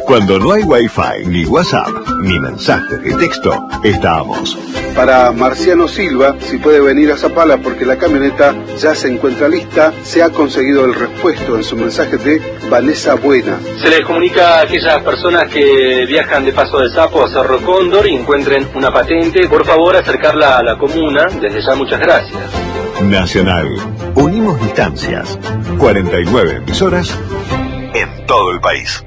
Cuando no hay Wi-Fi, ni WhatsApp, ni mensajes de texto, estamos. Para Marciano Silva, si puede venir a Zapala porque la camioneta ya se encuentra lista, se ha conseguido el repuesto en su mensaje de Vanessa Buena. Se les comunica a aquellas personas que viajan de Paso del Sapo a Cerro Cóndor y encuentren una patente, por favor acercarla a la comuna. Desde ya muchas gracias. Nacional. Unimos distancias. 49 emisoras en todo el país.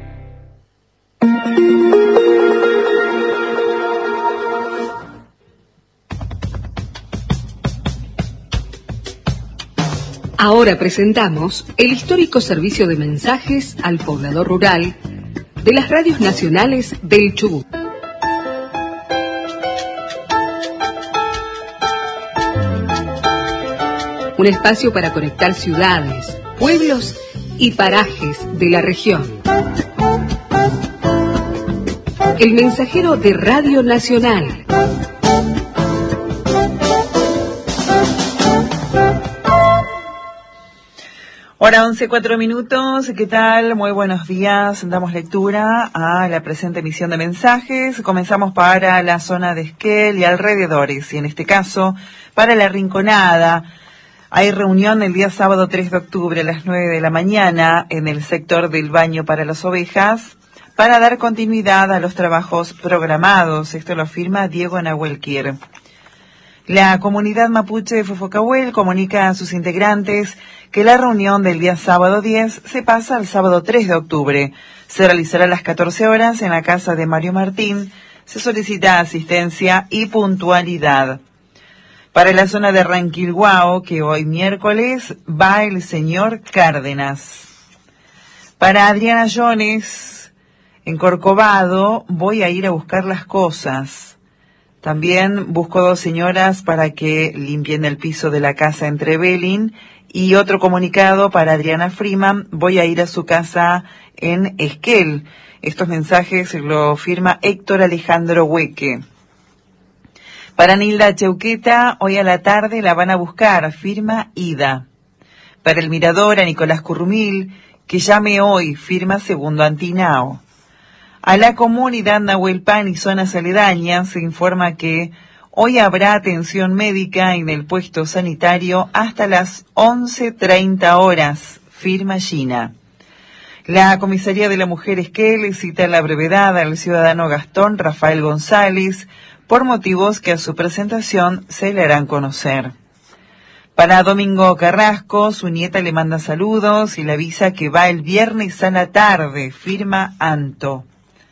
Ahora presentamos el histórico servicio de mensajes al poblador rural de las radios nacionales del Chubut. Un espacio para conectar ciudades, pueblos y parajes de la región. El mensajero de Radio Nacional. Hora 11:04. ¿Qué tal? Muy buenos días. Damos lectura a la presente emisión de mensajes. Comenzamos para la zona de Esquel y alrededores, y en este caso para La Rinconada. Hay reunión el día sábado 3 de octubre a las 9 de la mañana en el sector del baño para las ovejas para dar continuidad a los trabajos programados. Esto lo afirma Diego Nahuelquier. La comunidad mapuche de Fofocahuel comunica a sus integrantes que la reunión del día sábado 10 se pasa al sábado 3 de octubre. Se realizará a las 14 horas en la casa de Mario Martín. Se solicita asistencia y puntualidad. Para la zona de Ranquilhuao, que hoy miércoles va el señor Cárdenas. Para Adriana Jones, en Corcovado, voy a ir a buscar las cosas. También busco 2 señoras para que limpien el piso de la casa en Trevelin. Y otro comunicado para Adriana Freeman, voy a ir a su casa en Esquel. Estos mensajes lo firma Héctor Alejandro Hueque. Para Nilda Cheuqueta, hoy a la tarde la van a buscar, firma Ida. Para el Mirador, a Nicolás Currumil, que llame hoy, firma Segundo Antinao. A la comunidad Nahuelpan y zonas aledañas se informa que hoy habrá atención médica en el puesto sanitario hasta las 11:30 horas, firma Gina. La Comisaría de la Mujer Esquel cita la brevedad al ciudadano Gastón Rafael González por motivos que a su presentación se le harán conocer. Para Domingo Carrasco, su nieta le manda saludos y le avisa que va el viernes a la tarde, firma Anto.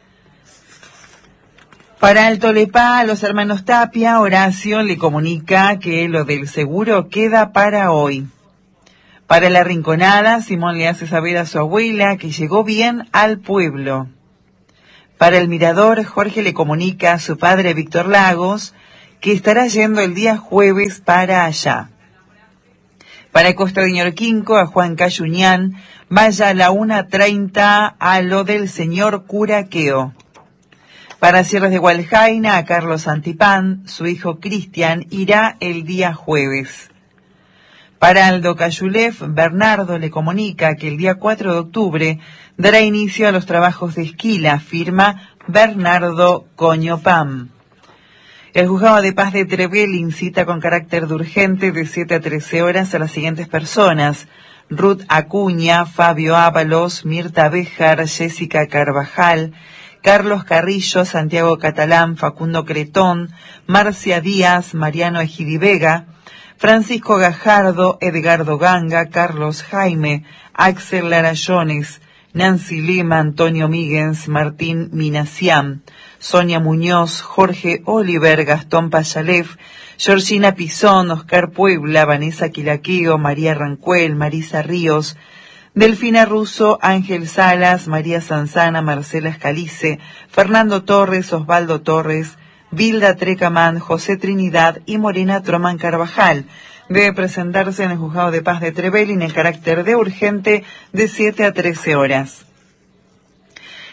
Para Alto Lepá, a los hermanos Tapia, Horacio le comunica que lo del seguro queda para hoy. Para La Rinconada, Simón le hace saber a su abuela que llegó bien al pueblo. Para el Mirador, Jorge le comunica a su padre Víctor Lagos que estará yendo el día jueves para allá. Para Costa de Ñorquinco, a Juan Cayuñán, vaya a la 1:30 a lo del señor Curaqueo. Para Sierras de Gualjaina, a Carlos Antipán, su hijo Cristian irá el día jueves. Para Aldo Cayulef, Bernardo le comunica que el día 4 de octubre dará inicio a los trabajos de esquila, firma Bernardo Coñopam. El Juzgado de Paz de Trevelin cita con carácter de urgente de 7 a 13 horas a las siguientes personas: Ruth Acuña, Fabio Ábalos, Mirta Béjar, Jessica Carvajal, Carlos Carrillo, Santiago Catalán, Facundo Cretón, Marcia Díaz, Mariano Ejidivega, Francisco Gajardo, Edgardo Ganga, Carlos Jaime, Axel Larallones, Nancy Lima, Antonio Míguez, Martín Minacián, Sonia Muñoz, Jorge Oliver, Gastón Payalef, Georgina Pizón, Oscar Puebla, Vanessa Quilaqueo, María Rancuel, Marisa Ríos, Delfina Russo, Ángel Salas, María Sanzana, Marcela Escalice, Fernando Torres, Osvaldo Torres, Vilda Trecamán, José Trinidad y Morena Tromán Carvajal. Debe presentarse en el Juzgado de Paz de Trevelin en carácter de urgente de 7 a 13 horas.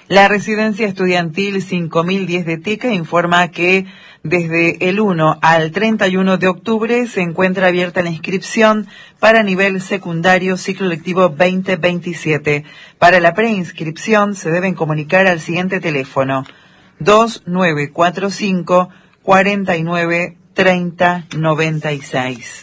La residencia estudiantil 5010 de Teca informa que desde el 1 al 31 de octubre se encuentra abierta la inscripción para nivel secundario ciclo lectivo 2027. Para la preinscripción se deben comunicar al siguiente teléfono: 2945 49 30 96.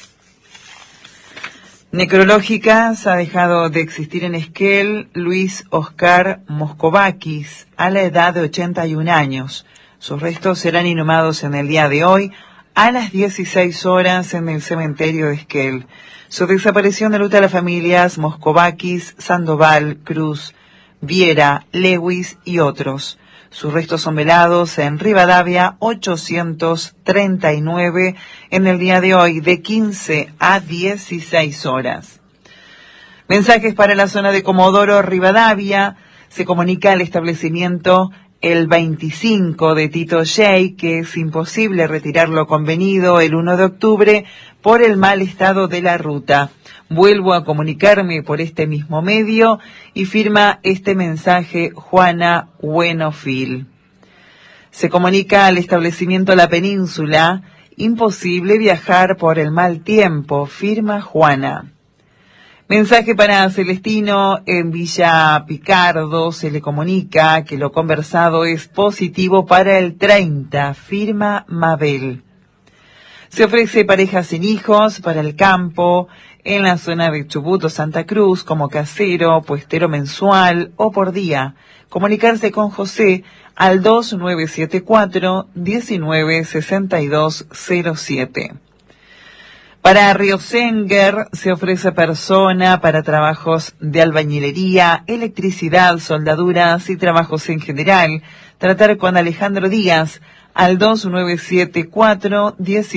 Necrológicas ha dejado de existir en Esquel Luis Oscar Moscovakis a la edad de 81 años. Sus restos serán inhumados en el día de hoy a las 16 horas en el cementerio de Esquel. Su desaparición deluta a las familias Moscovakis, Sandoval, Cruz, Viera, Lewis y otros. Sus restos son velados en Rivadavia 839 en el día de hoy de 15 a 16 horas. Mensajes para la zona de Comodoro Rivadavia. Se comunica al establecimiento el 25 de Tito Shey que es imposible retirar lo convenido el 1 de octubre por el mal estado de la ruta. Vuelvo a comunicarme por este mismo medio y firma este mensaje Juana Buenofil. Se comunica al establecimiento La Península, imposible viajar por el mal tiempo, firma Juana. Mensaje para Celestino en Villa Picardo, se le comunica que lo conversado es positivo para el 30, firma Mabel. Se ofrece parejas sin hijos para el campo, en la zona de Chubut o Santa Cruz, como casero, puestero mensual o por día. Comunicarse con José al 2974 196207. Para Riosenger se ofrece persona para trabajos de albañilería, electricidad, soldaduras y trabajos en general. Tratar con Alejandro Díaz al 2974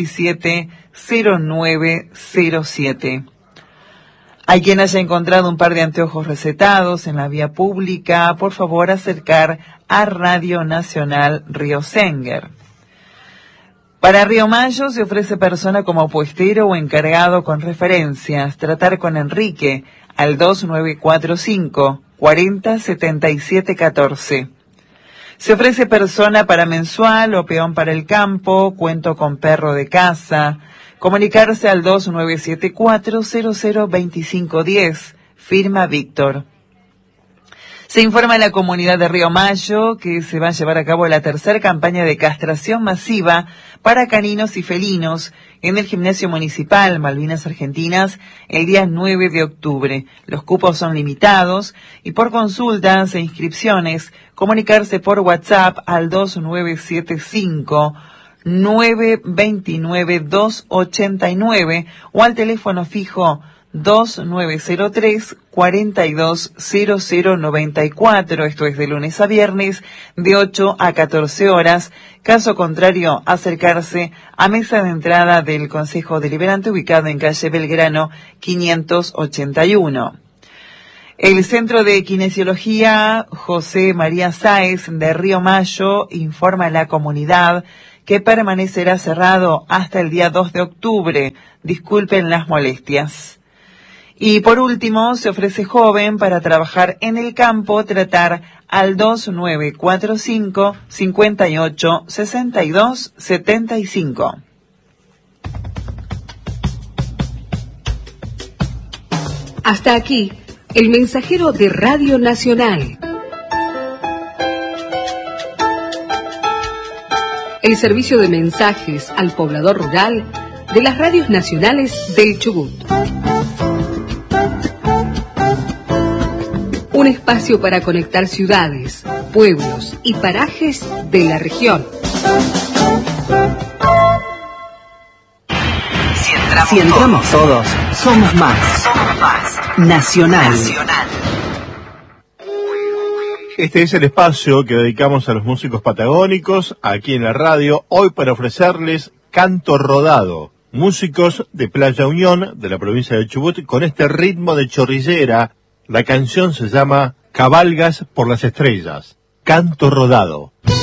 170907. Hay quien haya encontrado un par de anteojos recetados en la vía pública, por favor acercar a Radio Nacional Riosenger. Para Río Mayo se ofrece persona como puestero o encargado con referencias. Tratar con Enrique al 2945 407714. Se ofrece persona para mensual o peón para el campo, cuento con perro de casa. Comunicarse al 2974-002510, firma Víctor. Se informa a la comunidad de Río Mayo que se va a llevar a cabo la tercera campaña de castración masiva para caninos y felinos en el gimnasio municipal Malvinas Argentinas el día 9 de octubre. Los cupos son limitados y por consultas e inscripciones comunicarse por WhatsApp al 2975 929 289 o al teléfono fijo 2903 420094, esto es de lunes a viernes, de 8 a 14 horas. Caso contrario, acercarse a mesa de entrada del Consejo Deliberante ubicado en calle Belgrano 581. El Centro de Kinesiología José María Sáez de Río Mayo informa a la comunidad que permanecerá cerrado hasta el día 2 de octubre. Disculpen las molestias. Y por último, se ofrece joven para trabajar en el campo, tratar al 2945 58 62 75. Hasta aquí, el mensajero de Radio Nacional. El servicio de mensajes al poblador rural de las radios nacionales del Chubut. Un espacio para conectar ciudades, pueblos y parajes de la región. Si entramos todos, somos más. Nacional. Este es el espacio que dedicamos a los músicos patagónicos aquí en la radio, hoy para ofrecerles Canto Rodado. Músicos de Playa Unión, de la provincia de Chubut, con este ritmo de chorrillera. La canción se llama Cabalgas por las Estrellas. Canto Rodado.